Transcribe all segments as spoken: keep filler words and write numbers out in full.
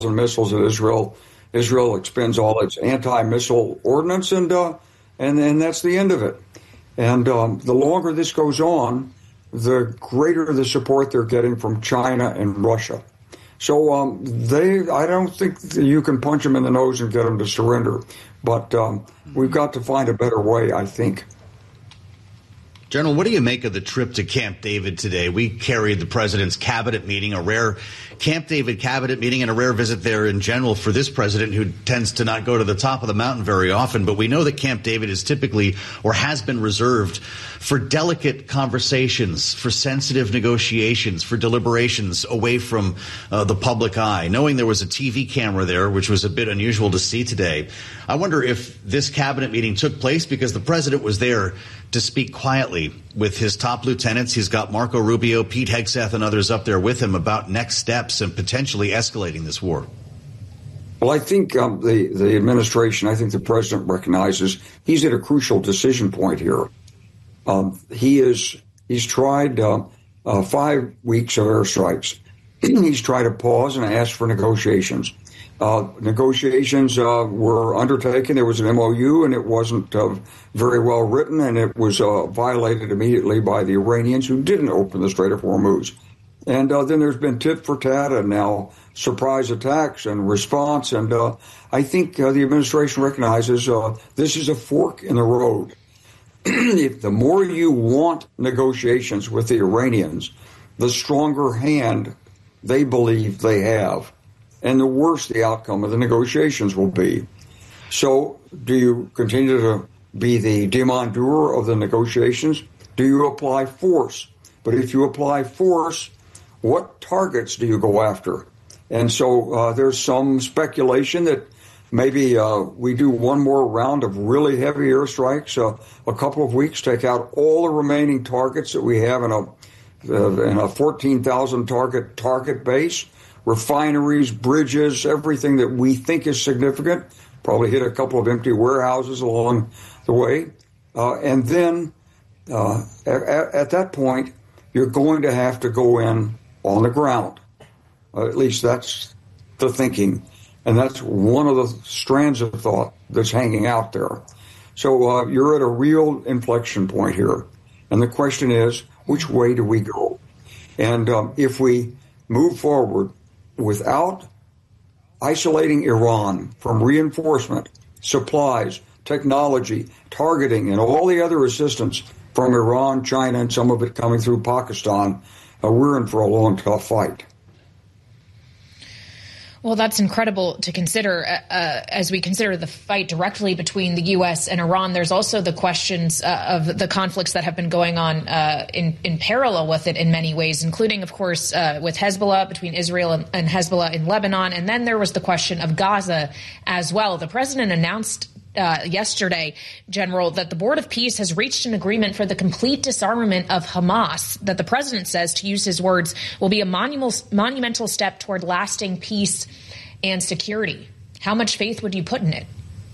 missiles at Israel. Israel expends all its anti-missile ordnance, and uh, and and that's the end of it. And um, the longer this goes on, the greater the support they're getting from China and Russia. So um, they, I don't think that you can punch them in the nose and get them to surrender. But um, we've got to find a better way, I think. General, what do you make of the trip to Camp David today? We carried the president's cabinet meeting, a rare Camp David cabinet meeting, and a rare visit there in general for this president who tends to not go to the top of the mountain very often. But we know that Camp David is typically or has been reserved for delicate conversations, for sensitive negotiations, for deliberations away from uh, the public eye. Knowing there was a T V camera there, which was a bit unusual to see today, I wonder if this cabinet meeting took place because the president was there to speak quietly with his top lieutenants. He's got Marco Rubio, Pete Hegseth, and others up there with him about next steps and potentially escalating this war. Well, I think um, the, the administration, I think the president recognizes he's at a crucial decision point here. Um, he is, he's tried uh, uh, five weeks of airstrikes. He's tried to pause and ask for negotiations. Uh, negotiations uh, were undertaken. There was an M O U, and it wasn't uh, very well written, and it was uh, violated immediately by the Iranians, who didn't open the Strait of Hormuz. And uh, then there's been tit for tat, and now surprise attacks and response. And uh, I think uh, the administration recognizes uh, this is a fork in the road. If the more you want negotiations with the Iranians, the stronger hand they believe they have, and the worse the outcome of the negotiations will be. So do you continue to be the demandeur of the negotiations? Do you apply force? But if you apply force, what targets do you go after? And so uh, there's some speculation that maybe uh, we do one more round of really heavy airstrikes, uh, a couple of weeks, take out all the remaining targets that we have in a, uh, in a fourteen thousand target target base. Refineries, bridges, everything that we think is significant, probably hit a couple of empty warehouses along the way. Uh, and then uh, at, at that point, you're going to have to go in on the ground. Uh, at least that's the thinking. And that's one of the strands of thought that's hanging out there. So uh, you're at a real inflection point here. And the question is, which way do we go? And um, if we move forward without isolating Iran from reinforcement, supplies, technology, targeting, and all the other assistance from Iran, China, and some of it coming through Pakistan, uh, we're in for a long, tough fight. Well, that's incredible to consider uh, as we consider the fight directly between the U S and Iran. There's also the questions uh, of the conflicts that have been going on uh, in, in parallel with it in many ways, including, of course, uh, with Hezbollah, between Israel and, and Hezbollah in Lebanon. And then there was the question of Gaza as well. The president announced Uh, yesterday, General, that the Board of Peace has reached an agreement for the complete disarmament of Hamas, that the president says, to use his words, will be a monumental, monumental step toward lasting peace and security. How much faith would you put in it?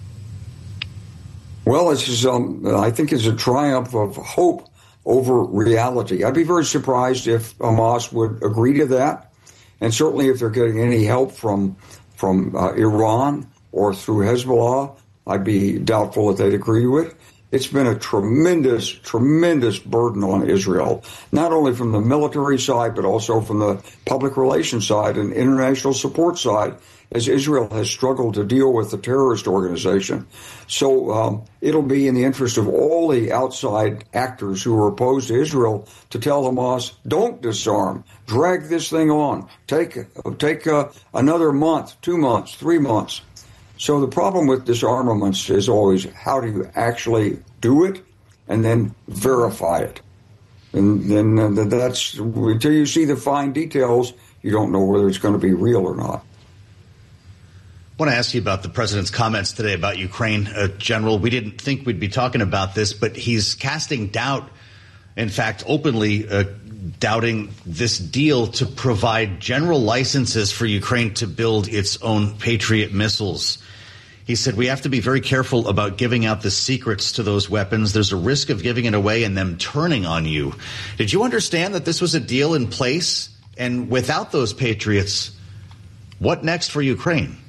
Well, this is, um, I think it's a triumph of hope over reality. I'd be very surprised if Hamas would agree to that. And certainly if they're getting any help from, from uh, Iran or through Hezbollah, I'd be doubtful that they'd agree to it. It's been a tremendous, tremendous burden on Israel, not only from the military side, but also from the public relations side and international support side, as Israel has struggled to deal with the terrorist organization. So um, it'll be in the interest of all the outside actors who are opposed to Israel to tell Hamas, don't disarm, drag this thing on, take, take uh, another month, two months, three months. So the problem with disarmaments is always, how do you actually do it and then verify it? And then uh, that's, until you see the fine details, you don't know whether it's going to be real or not. I want to ask you about the president's comments today about Ukraine, uh, General. We didn't think we'd be talking about this, but he's casting doubt, in fact, openly uh, doubting this deal to provide general licenses for Ukraine to build its own Patriot missiles. He said, we have to be very careful about giving out the secrets to those weapons. There's a risk of giving it away and them turning on you. Did you understand that this was a deal in place? And without those Patriots, What next for Ukraine?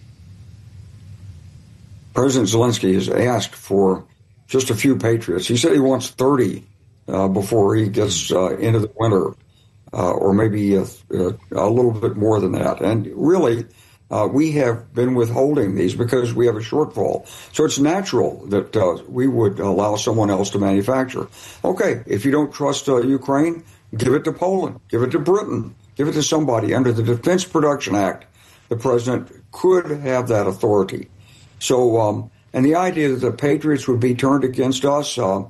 President Zelensky has asked for just a few Patriots. He said he wants thirty uh, before he gets uh, into the winter, uh, or maybe a, a little bit more than that. And really, uh, we have been withholding these because we have a shortfall. So it's natural that uh, we would allow someone else to manufacture. Okay, if you don't trust uh, Ukraine, give it to Poland, give it to Britain, give it to somebody. Under the Defense Production Act, the president could have that authority. So, um, and the idea that the Patriots would be turned against us, uh,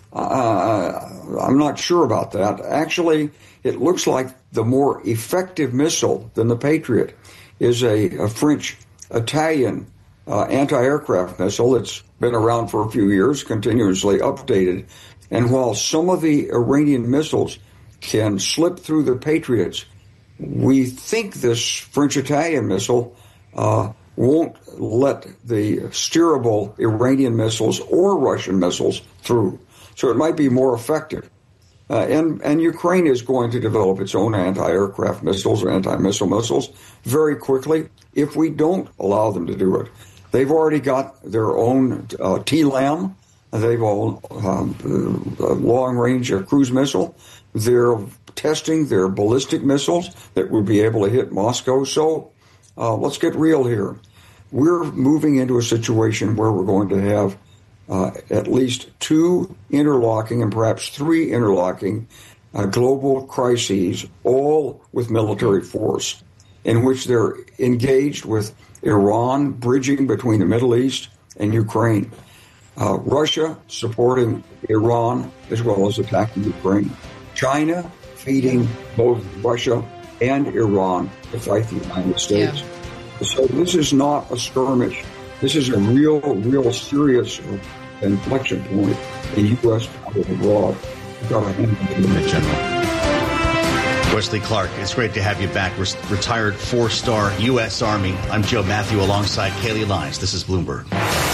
uh, I'm not sure about that. Actually, it looks like the more effective missile than the Patriot is a, a French-Italian uh, anti-aircraft missile that's been around for a few years, continuously updated. And while some of the Iranian missiles can slip through the Patriots, we think this French-Italian missile uh, won't let the steerable Iranian missiles or Russian missiles through. So it might be more effective. Uh, and, and Ukraine is going to develop its own anti-aircraft missiles or anti-missile missiles very quickly if we don't allow them to do it. They've already got their own uh, T LAM. They've all um, uh, long-range uh, cruise missile. They're testing their ballistic missiles that would be able to hit Moscow. So uh, let's get real here. We're moving into a situation where we're going to have uh, at least two interlocking and perhaps three interlocking uh, global crises, all with military force, in which they're engaged with Iran bridging between the Middle East and Ukraine. Uh, Russia supporting Iran as well as attacking Ukraine. China feeding both Russia and Iran to fight the United States. Yeah. So this is not a skirmish. This is a real, real serious inflection point in U S power abroad. We've got to handle it. General Wesley Clark, it's great to have you back. Re- retired four-star U S Army. I'm Joe Matthew alongside Kaylee Lyons. This is Bloomberg.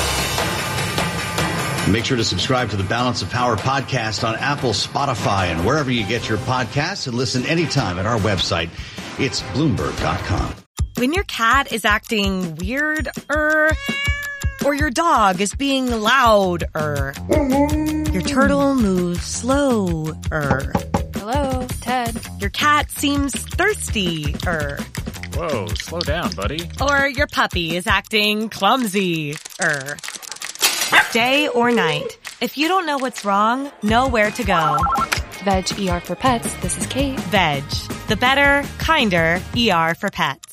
Make sure to subscribe to the Balance of Power podcast on Apple, Spotify, and wherever you get your podcasts, and listen anytime at our website. It's Bloomberg dot com. When your cat is acting weird-er, or your dog is being loud-er, your turtle moves slow-er. Hello, Ted. Your cat seems thirsty-er. Whoa, slow down, buddy. Or your puppy is acting clumsy-er. Day or night, if you don't know what's wrong, know where to go. Veg E R for Pets, this is Kate. Veg, the better, kinder E R for pets.